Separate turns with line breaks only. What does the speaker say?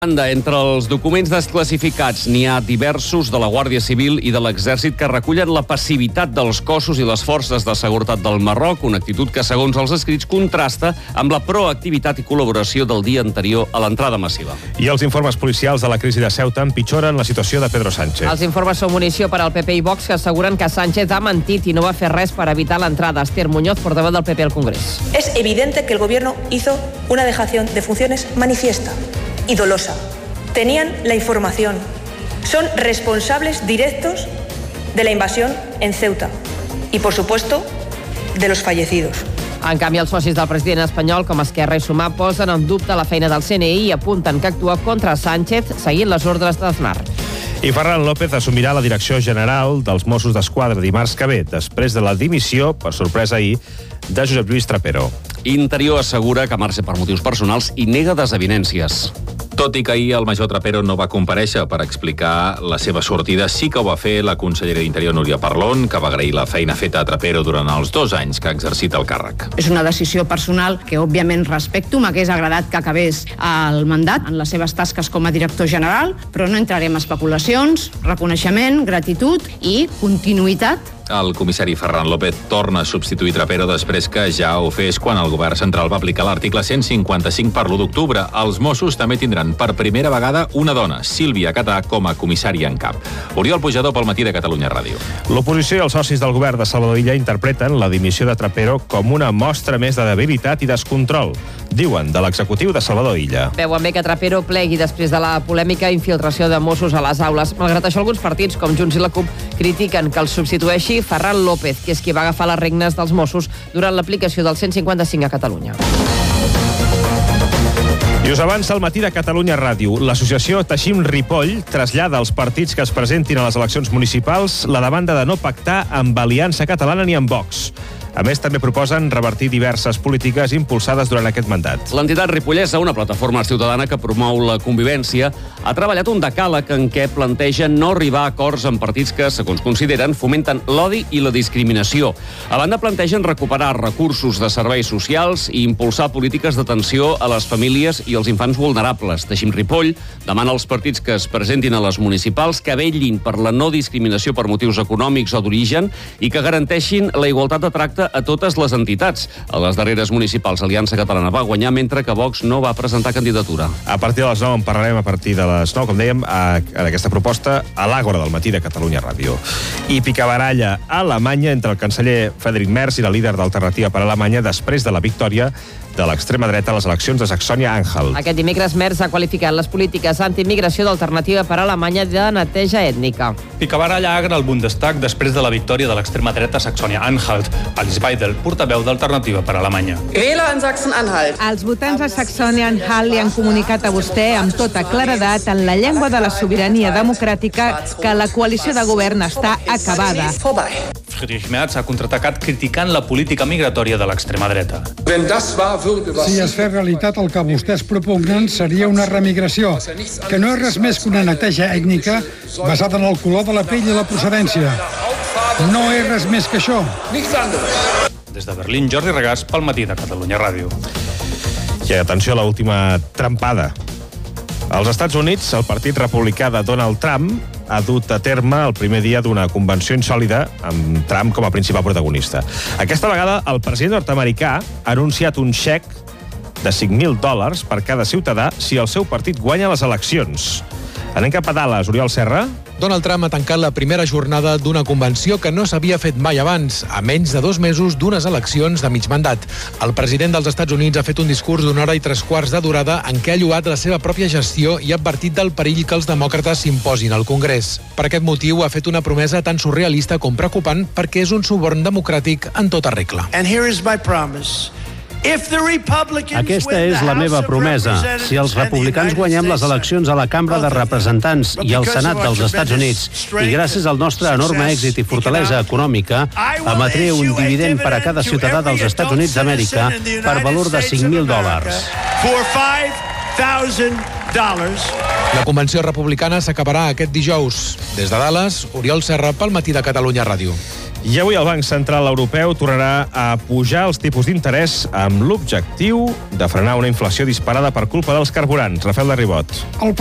Entre els documents desclassificats n'hi ha diversos de la Guàrdia Civil i de l'Exèrcit que recullen la passivitat dels cossos i les forces de seguretat del Marroc, una actitud que, segons els escrits, contrasta amb la proactivitat i col·laboració del dia anterior a l'entrada massiva.
I els informes policials de la crisi de Ceuta empitjoren la situació de Pedro Sánchez.
Els informes són munició per al PP i Vox, que asseguren que Sánchez ha mentit i no va fer res per evitar l'entrada. Esther Muñoz, portaveu del PP al Congrés.
Es evidente que el gobierno hizo una dejación de funciones manifiesta y dolosa. Tenían la información. Son responsables directos de la invasión en Ceuta y, por supuesto, de los fallecidos.
En canvi, els socis del president espanyol, com Esquerra i Sumar, posen en dubte la feina del CNI i apunten que actua contra Sánchez seguint les ordres d'Aznar.
I Ferran López assumirà la direcció general dels Mossos d'Esquadra dimarts que ve, després de la dimissió, per sorpresa ahir, de Josep Lluís Trapero.
Interior assegura que marxa per motius personals i nega desavinences.
Tot i que ahir el major Trapero no va comparèixer per explicar la seva sortida, sí que ho va fer la consellera d'Interior Núria Parlon, que va agrair la feina feta a Trapero durant els 2 anys que ha exercit el càrrec.
És una decisió personal que, òbviament, respecto. M'hagués agradat que acabés el mandat en les seves tasques com a director general, però no entrarem en especulacions, reconeixement, gratitud i continuïtat.
El comissari Ferran López torna a substituir Trapero després que ja ho fes quan el govern central va aplicar l'article 155 per l'1 d'octubre. Els Mossos també tindran per primera vegada una dona, Sílvia Catà, com a comissària en cap. Oriol Pujador pel Matí de Catalunya Ràdio.
L'oposició i els socis del govern de Salvador Illa interpreten la dimissió de Trapero com una mostra més de debilitat i descontrol, diuen de l'executiu de Salvador Illa.
Veuen bé que Trapero plegui després de la polèmica infiltració de Mossos a les aules. Malgrat això, alguns partits, com Junts i la CUP, critiquen que el substitueixi Ferran López, que és qui va agafar les regnes dels Mossos durant l'aplicació del 155 a Catalunya.
I us avança el Matí de Catalunya Ràdio. L'associació Teixim Ripoll trasllada als partits que es presentin a les eleccions municipals la demanda de no pactar amb Aliança Catalana ni amb Vox. A més, també proposen revertir diverses polítiques impulsades durant aquest mandat.
L'entitat ripollesa, una plataforma ciutadana que promou la convivència, ha treballat un decàleg en què planteja no arribar a acords amb partits que, segons consideren, fomenten l'odi i la discriminació. A banda, plantegen recuperar recursos de serveis socials i impulsar polítiques d'atenció a les famílies i als infants vulnerables. Teixim Ripoll demana als partits que es presentin a les municipals que vetllin per la no discriminació per motius econòmics o d'origen i que garanteixin la igualtat de tracte a totes les entitats. A les darreres municipals, Aliança Catalana va guanyar, mentre que Vox no va presentar candidatura.
A partir de les 9 en parlarem a partir de les 9, com dèiem, en aquesta proposta a l'Àgora del Matí de Catalunya Ràdio. I picabaralla a Alemanya entre el canceller Friedrich Merz i la líder d'Alternativa per Alemanya després de la victòria de l'extrema dreta a les eleccions de Saxònia-Anhalt.
Aquest dimecres, Merz ha qualificat les polítiques antiimmigració d'Alternativa per Alemanya de neteja ètnica.
Picabaralla agra al Bundestag després de la victòria de l'extrema dreta a Saxònia-Anhalt. Alice Weidel, portaveu d'Alternativa per Alemanya.
Els votants a Saxònia-Anhalt li han comunicat a vostè amb tota claredat en la llengua de la sobirania democràtica que la coalició de govern està acabada.
Friedrich Merz ha contraatacat criticant la política migratòria de l'extrema dreta.
Si es fes realitat el que vostès propugnen seria una remigració, que no és res més que una neteja ètnica basada en el color de la pell i la procedència. No és res més que això.
Des de Berlín, Jordi Regàs, pel Matí de Catalunya Ràdio.
I atenció a l'última trempada. Als Estats Units, el partit republicà de Donald Trump ha dut a terme el primer dia d'una convenció insòlida amb Trump com a principal protagonista. Aquesta vegada, el president nord-americà ha anunciat un xec de $5.000 per cada ciutadà si el seu partit guanya les eleccions. Anem cap a Dallas, Oriol Serra.
Donald Trump ha tancat la primera jornada d'una convenció que no s'havia fet mai abans, a menys de 2 mesos d'unes eleccions de mig mandat. El president dels Estats Units ha fet un discurs d'1 hora i 3/4 de durada en què ha lloat la seva pròpia gestió i ha advertit del perill que els demòcrates s'imposin al Congrés. Per aquest motiu ha fet una promesa tan surrealista com preocupant perquè és un suborn democràtic en tota regla.
And here is my promise.
Aquesta és la meva promesa. Si els republicans guanyem les eleccions a la Cambra de Representants i al Senat dels Estats Units, i gràcies al nostre enorme èxit i fortalesa econòmica, emetré un dividend per a cada ciutadà dels Estats Units d'Amèrica per valor de $5.000.
La convenció republicana s'acabarà aquest dijous. Des de Dallas, Oriol Serra pel Matí de Catalunya Ràdio.
I avui el Banc Central Europeu tornarà a pujar els tipus d'interès amb l'objectiu de frenar una inflació disparada per culpa dels carburants. Rafael de Ribot.
El